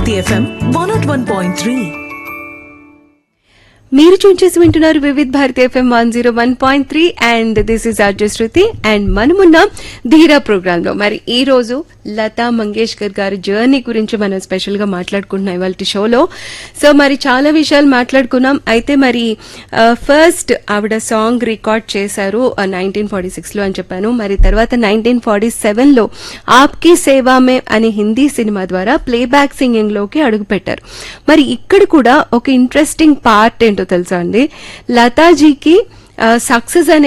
Bharati FM 101.3. మీరు tune చేసి వింటున్నారు Vividh Bharati FM 101.3 and this is RJ Shruti and మనమున్న ధీరా ప్రోగ్రామ్ లో మరి ఈ రోజు లతా మంగేష్కర్ గారి జర్నీ గురించి మనం స్పెషల్ గా మాట్లాడుకుంటున్నాం ఇవాళ షోలో. సో మరి చాలా విషయాలు మాట్లాడుకున్నాం. అయితే మరి ఫస్ట్ ఆవిడ సాంగ్ రికార్డ్ చేశారు 1946 లో అని చెప్పాను. మరి తర్వాత 1947 లో ఆప్కి సేవా మే అనే హిందీ సినిమా ద్వారా ప్లేబ్యాక్ సింగింగ్ లోకి అడుగుపెట్టారు. మరి ఇక్కడ కూడా ఒక ఇంట్రెస్టింగ్ పార్ట్ ఏంటో తెలుసా అండి, లతాజీకి సక్సెస్